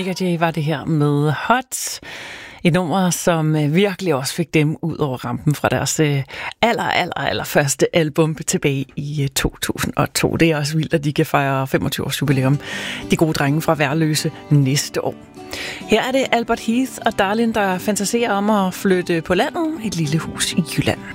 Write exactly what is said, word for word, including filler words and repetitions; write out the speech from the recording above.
Nick og Jay var det her med Hot. Et nummer, som virkelig også fik dem ud over rampen fra deres aller, aller, aller første album tilbage i to tusind og to. Det er også vildt, at de kan fejre femogtyve års jubilæum. De gode drenge fra Værløse næste år. Her er det Albert Heath og Darlin, der fantaserer om at flytte på landet, et lille hus i Jylland.